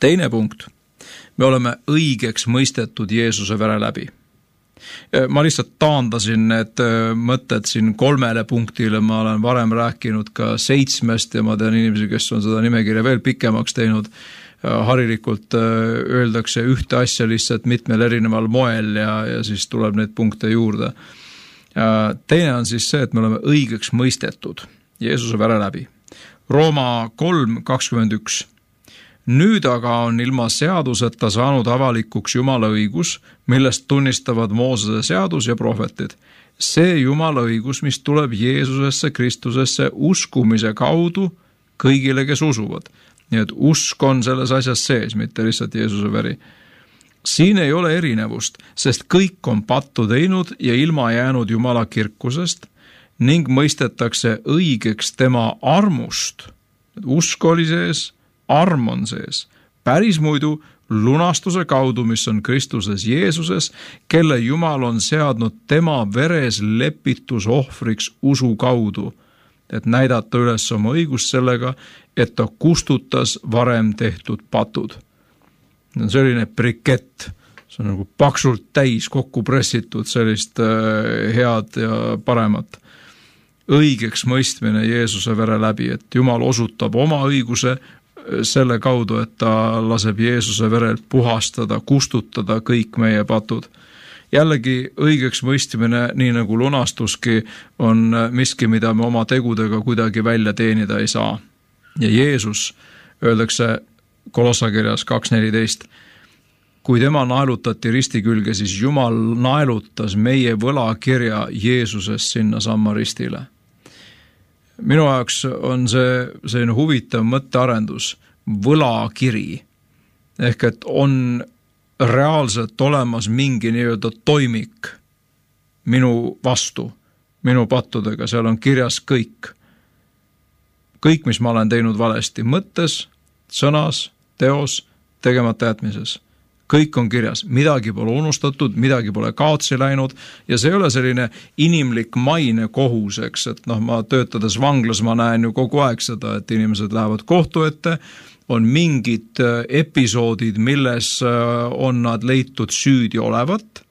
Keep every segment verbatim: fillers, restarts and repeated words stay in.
Teine punkt. Me oleme õigeks mõistetud Jeesuse vere läbi. Ma lihtsalt taandasin need mõtted siin kolmele punktile, ma olen varem rääkinud ka seitsmest ja ma tean inimesi, kes on seda nimekirja veel pikemaks teinud. Harilikult öeldakse ühte asja lihtsalt mitmel erineval moel ja, ja siis tuleb neid punkte juurde. Teine on siis see, et me oleme õigeks mõistetud Jeesuse vere läbi. Rooma kolm kakskümmend üks. Nüüd aga on ilma seaduseta saanud avalikuks Jumala õigus, millest tunnistavad Moosese seadus ja prohvetid. See Jumala õigus, mis tuleb Jeesusesse Kristusesse uskumise kaudu kõigile, kes usuvad. Nii et usk on selles asjas sees, mitte lihtsalt Jeesuse veri. Siin ei ole erinevust, sest kõik on pattu teinud ja ilma jäänud Jumala kirkusest ning mõistetakse õigeks tema armust. Usk oli sees, arm on sees. Päris muidu lunastuse kaudu, mis on Kristuses Jeesuses, kelle Jumal on seadnud tema veres lepitusohvriks usu kaudu, et näidata üles oma õigust sellega, et ta kustutas varem tehtud patud. See on selline brikett, see on nagu paksult täis kokku pressitud sellist head ja paremat. Õigeks mõistmine Jeesuse vere läbi, et Jumal osutab oma õiguse selle kaudu, et ta laseb Jeesuse verel puhastada, kustutada kõik meie patud. Jällegi õigeks mõistmine, nii nagu lunastuski, on miski, mida me oma tegudega kuidagi välja teenida ei saa. Ja Jeesus, öeldakse Kolossakirjas kaks neliteist, kui tema naelutati risti külge, siis Jumal naelutas meie võlakirja Jeesuses sinna samma ristile. Minu jaoks on see selline huvitav mõttearendus, võlakiri, ehk et on reaalselt olemas mingi nii-öelda toimik minu vastu, minu pattudega, seal on kirjas kõik. Kõik, mis ma olen teinud valesti, mõttes, sõnas, teos, tegemata jätmises. Kõik on kirjas, midagi pole unustatud, midagi pole kaotsi läinud ja see ei ole selline inimlik maine kohuseks, et noh, ma töötades vanglas ma näen ju kogu aeg seda, et inimesed lähevad kohtu ette, on mingid episoodid, milles on nad leitud süüdi olevat,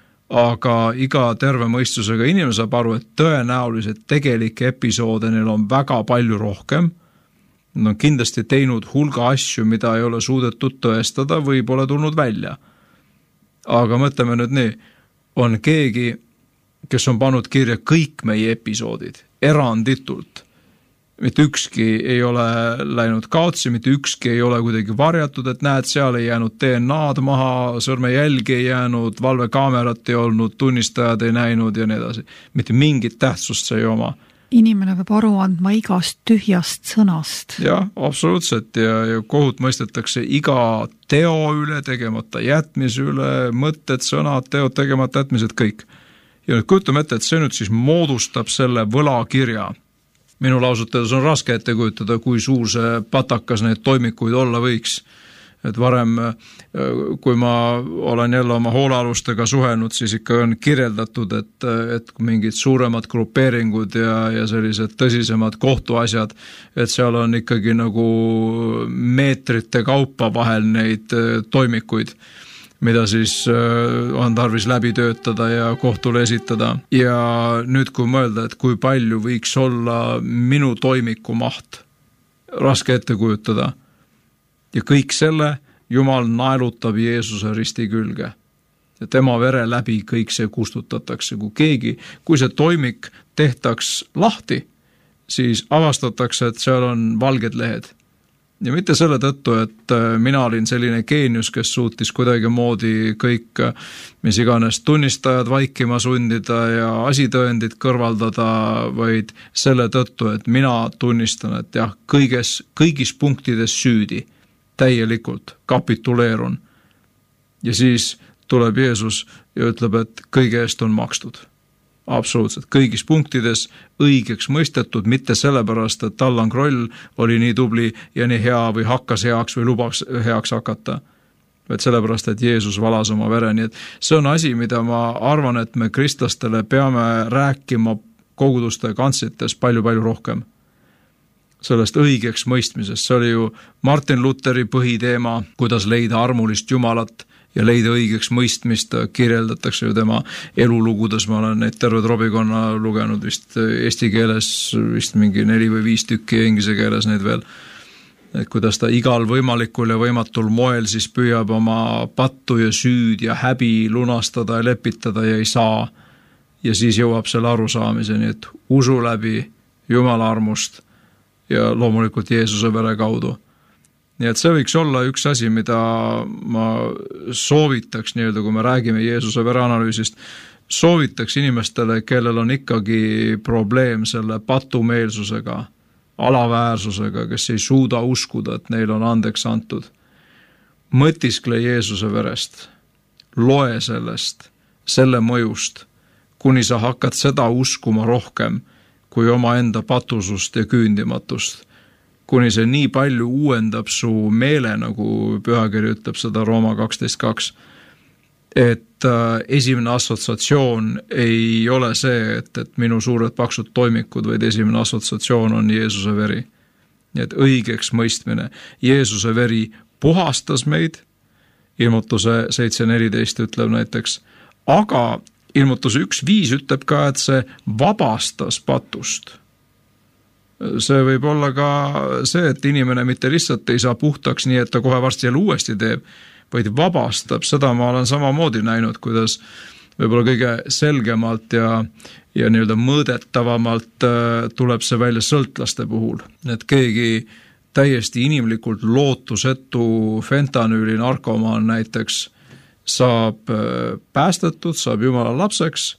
aga iga terve mõistusega inimene saab aru, et tõenäoliselt tegelikke episoode neil on väga palju rohkem. Nad on kindlasti teinud hulga asju, mida ei ole suudetud tõestada või pole tulnud välja. Aga mõtleme nüüd nii, on keegi, kes on pannud kirja kõik meie episoodid, eranditult. Mitte ükski ei ole läinud kaotsi, mitte ükski ei ole kuidagi varjatud, et näed, seal ei jäänud D N A-d maha, sõrmejälgi ei jäänud, valvekaamerat ei olnud, tunnistajad ei näinud ja nii edasi. Mitte mingit tähtsust see ei oma. Inimene peab aru andma igast tühjast sõnast. Jah, absoluutselt ja, ja kohut mõistetakse iga teo üle, tegemata jätmise üle, mõtted, sõnad, teod, tegemata jätmised, kõik. Ja nüüd kujutame ette, et see nüüd siis moodustab selle võlakirja. Minu lausutades on raske ette kujutada, kui suur see patakas neid toimikuid olla võiks. Et varem, kui ma olen jälle oma hoolealustega suhelnud, siis ikka on kirjeldatud, et, et mingid suuremad grupeeringud ja, ja sellised tõsisemad kohtuasjad, et seal on ikkagi nagu meetrite kaupa vahel neid toimikuid, mida siis on tarvis läbi töötada ja kohtule esitada. Ja nüüd kui mõelda, et kui palju võiks olla minu toimiku maht, raske ette kujutada. Ja kõik selle Jumal naelutab Jeesuse risti külge. Ja tema vere läbi kõik see kustutatakse. Kui keegi, kui see toimik tehtaks lahti, siis avastatakse, et seal on valged lehed. Ja mitte selle tõttu, et mina olin selline geenius, kes suutis kuidagi moodi kõik, mis iganes tunnistajad vaikima sundida ja asitõendid kõrvaldada, vaid selle tõttu, et mina tunnistan, et jah, kõiges, kõigis punktides süüdi, täielikult kapituleerun. Ja siis tuleb Jeesus ja ütleb, et kõige eest on makstud. Absoluutselt, kõigis punktides õigeks mõistetud, mitte sellepärast, et Allan Kroll oli nii tubli ja nii hea või hakkas heaks või lubaks heaks hakata, vaid sellepärast, et Jeesus valas oma vere. Nii et see on asi, mida ma arvan, et me kristlastele peame rääkima koguduste kantsites palju-palju rohkem. sellest õigeks mõistmisest. See oli ju Martin Lutheri põhiteema, kuidas leida armulist Jumalat ja leida õigeks mõistmist, kirjeldatakse ju tema elulugudes, ma olen neid terve trobikonna lugenud vist eesti keeles, vist mingi neli või viis tükki, inglise keeles neid veel, et kuidas ta igal võimalikul ja võimatul moel siis püüab oma pattu ja süüd ja häbi lunastada ja lepitada ja ei saa, ja siis jõuab selle arusaamiseni, et usu läbi Jumala armust ja loomulikult Jeesuse vere kaudu. Nii et see võiks olla üks asi, mida ma soovitaks, nii-öelda, kui me räägime Jeesuse vereanalüüsist, soovitaks inimestele, kellel on ikkagi probleem selle patumeelsusega, alaväärsusega, kes ei suuda uskuda, et neil on andeks antud. Mõtiskle Jeesuse verest, loe sellest, selle mõjust, kuni sa hakkad seda uskuma rohkem kui oma enda patusust ja küündimatust. Kuni see nii palju uuendab su meele, nagu pühakiri ütleb seda Rooma kaksteist kaks, et esimene assotsiatsioon ei ole see, et, et minu suured paksud toimikud, vaid esimene assotsiatsioon on Jeesuse veri. Nii et õigeks mõistmine. Jeesuse veri puhastas meid, ilmutuse seitse neliteist ütleb näiteks, aga ilmutuse üks viis ütleb ka, et see vabastas patust. See võib olla ka see, et inimene mitte lihtsalt ei saa puhtaks nii, et ta kohe varsti jälle uuesti teeb, vaid vabastab. Seda ma olen samamoodi näinud, kuidas võib-olla kõige selgemalt ja, ja nii-öelda mõõdetavamalt tuleb see välja sõltlaste puhul. Et keegi täiesti inimlikult lootusetu fentanüüli narkomaan näiteks saab päästetud, saab Jumala lapseks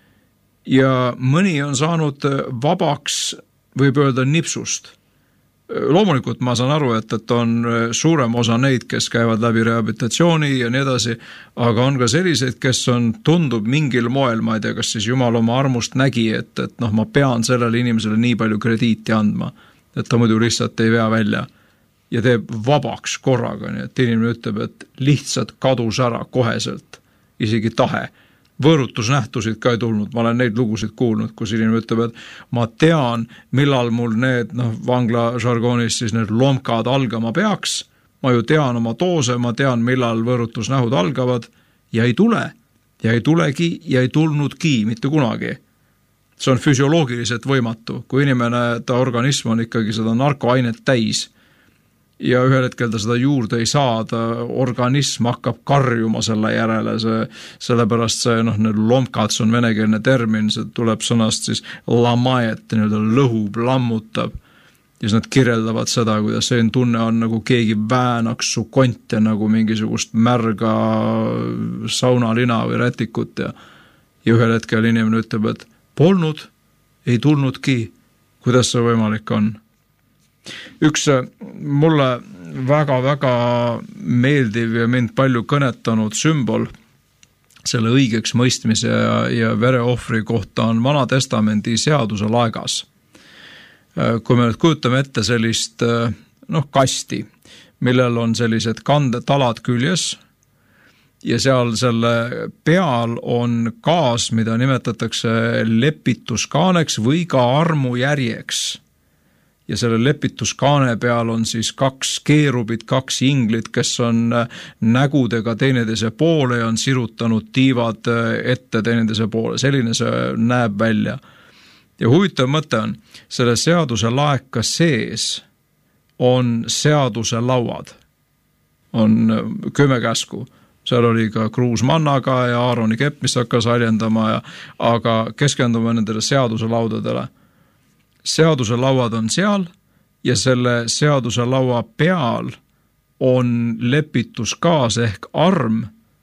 ja mõni on saanud vabaks, võib öelda nipsust. Loomulikult ma saan aru, et, et on suurem osa neid, kes käivad läbi rehabilitatsiooni ja nii edasi, aga on ka selliseid, kes on, tundub mingil moel, ma ei tea, kas siis Jumal oma armust nägi, et, et noh, ma pean sellele inimesele nii palju krediiti andma, et ta muidu lihtsalt ei vea välja ja teeb vabaks korraga, nii et inimene ütleb, et lihtsalt kadus ära koheselt, isegi tahe. Võõrutusnähtusid ka ei tulnud, ma olen neid lugusid kuulnud, kus inimene ütleb, et ma tean, millal mul need, noh, vangla žargoonis siis need lomkad algama peaks, ma ju tean oma doose, ma tean, millal võõrutusnähud algavad ja ei tule, ja ei tulegi ja ei tulnudki mitte kunagi. See on füsioloogiliselt võimatu, kui inimene, ta organism on ikkagi seda narkoainet täis ja ühel hetkel ta seda juurde ei saa, ta organism hakkab karjuma selle järele, see, sellepärast see, noh, need lomkad, see on venekeelne termin, see tuleb sõnast siis lamaet, nii-öelda lõhub, lammutab ja siis nad kirjeldavad seda, kuidas see tunne on nagu keegi väänaks su konte nagu mingisugust märga saunalina või rätikut ja, ja ühel hetkel inimene ütleb, et polnud, ei tulnudki, kuidas see võimalik on. Üks mulle väga-väga meeldiv ja mind palju kõnetanud sümbol selle õigeks mõistmise ja, ja vereohvri kohta on Vana Testamendi seaduse laegas. Kui me nüüd kujutame ette sellist noh, kasti, millel on sellised kandetalad küljes ja seal selle peal on kaas, mida nimetatakse lepituskaaneks või ka armujärjeks. Ja selle lepituskaane peal on siis kaks keerubit, kaks inglit, kes on nägudega teineteise poole ja on sirutanud tiivad ette teineteise poole. Selline see näeb välja. Ja huvitav mõte on, selle seaduse laeka sees on seaduse lauad. On kümme käsku. Seal oli ka kruus mannaga ja Aaroni kepp, mis hakkas haljendama, ja, aga keskendume nendele seaduse laudadele. Seaduse lauad on seal ja selle seaduse laua peal on lepituskaas ehk arm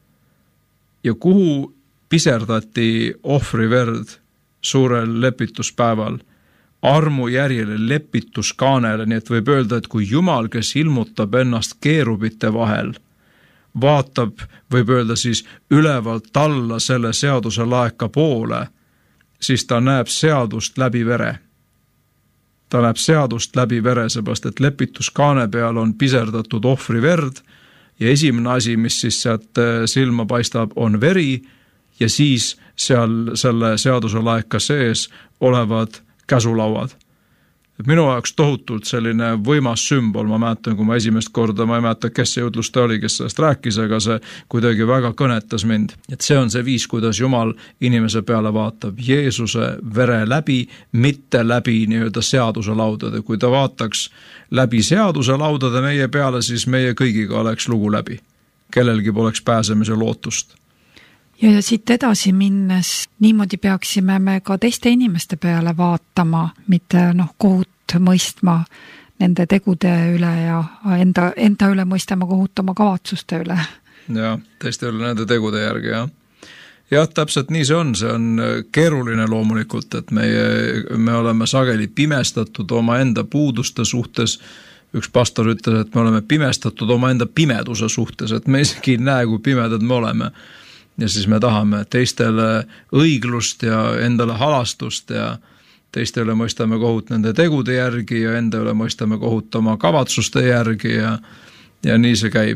ja kuhu piserdati ohvri verd suurel lepituspäeval armu järjele lepituskaanele, nii et võib öelda, et kui Jumal, kes ilmutab ennast keerubite vahel, vaatab, võib öelda siis ülevalt alla selle seaduse laeka poole, siis ta näeb seadust läbi vere. Ta näeb seadust läbi vere, seepärast, et lepituskaane peal on piserdatud ohvri verd ja esimene asi, mis siis sealt silma paistab, on veri ja siis seal selle seaduse laeka sees olevad käsulauad. et minu jaoks tohutult selline võimas sümbol, ma mäletan, kui ma esimest korda, ma ei mäleta, kes see jutlus ta oli, kes sellest rääkis, aga see kuidagi väga kõnetas mind. Et see on see viis, kuidas Jumal inimese peale vaatab Jeesuse vere läbi, mitte läbi nii-öelda seaduse laudade. Kui ta vaataks läbi seaduse laudade meie peale, siis meie kõigiga oleks lugu läbi. Kellelgi poleks pääsemise lootust. Ja, ja siit edasi minnes niimoodi peaksime me ka teiste inimeste peale vaatama, mitte noh, kohut mõistma nende tegude üle ja enda, enda üle mõistama kohut oma kavatsuste üle. Ja, teiste üle nende tegude järgi, jah. Jah, täpselt nii see on, see on keeruline loomulikult, et meie, me oleme sageli pimestatud oma enda puuduste suhtes. Üks pastor ütles, et me oleme pimestatud oma enda pimeduse suhtes, et me isegi ei näe, kui pimedad me oleme. Ja siis me tahame teistele õiglust ja endale halastust ja teiste üle mõistame kohut nende tegude järgi ja enda üle mõistame kohut oma kavatsuste järgi ja, ja nii see käib.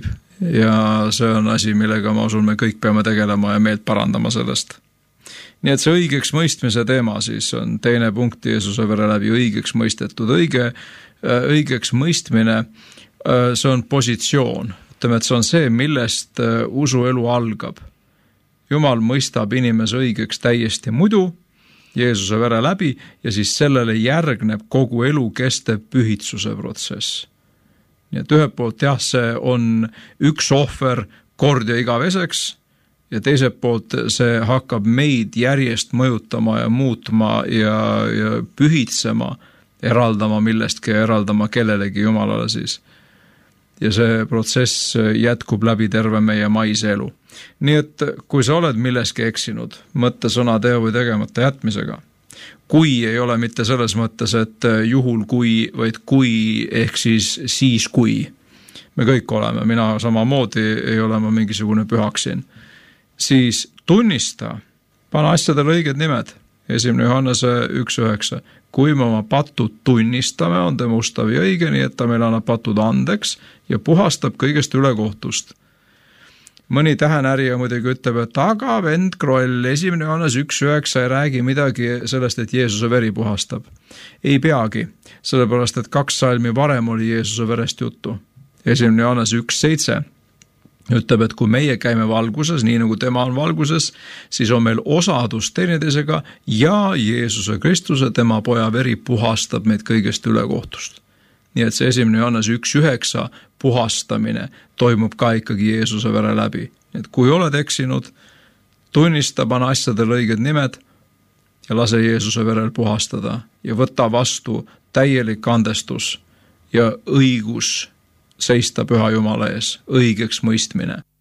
Ja see on asi, millega ma usun, me kõik peame tegelema ja meelt parandama sellest. Nii et see õigeks mõistmise teema siis on teine punkt Jeesuse vere läbi õigeks mõistetud. Õige, õigeks mõistmine, see on positsioon. Ütleme, et see on see, millest usuelu algab. Jumal mõistab inimese õigeks täiesti muidu, Jeesuse vere läbi, ja siis sellele järgneb kogu elu kestev pühitsuse protsess. Nii et ühelt poolt jah, see on üks ohver kord ja igaveseks, ja teiselt poolt see hakkab meid järjest mõjutama ja muutma ja, ja pühitsema, eraldama millestki ja eraldama kellelegi Jumalale siis. Ja see protsess jätkub läbi terve meie maise elu. Nii et kui sa oled milleski eksinud, mõtte, sõna, teo või tegemata jätmisega, kui ei ole mitte selles mõttes, et juhul kui, vaid kui, ehk siis siis kui, me kõik oleme, mina samamoodi ei ole ma mingisugune pühaksin, siis tunnista, pane asjadele õiged nimed, esimene Johannese üks üheksa, kui me oma patud tunnistame, on ta mustav ja õige, nii et ta meil annab patud andeks ja puhastab kõigest ülekohtust. Mõni tähenärija muidugi ütleb, et aga vend Kroll, esimene Johannes üks üheksa ei räägi midagi sellest, et Jeesuse veri puhastab. Ei peagi, sellepärast, et kaks salmi varem oli Jeesuse verest juttu. Esimene Johannes üks seitse ütleb, et kui meie käime valguses, nii nagu tema on valguses, siis on meil osadus teineteisega ja Jeesuse Kristuse, tema poja veri puhastab meid kõigest ülekohtust. Nii et see esimene Johannes üks üheksa puhastamine toimub ka ikkagi Jeesuse vere läbi. Et kui oled eksinud, tunnista, pane asjadele õiged nimed ja lase Jeesuse verel puhastada ja võta vastu täielik andestus ja õigus seista püha Jumala ees, õigeks mõistmine.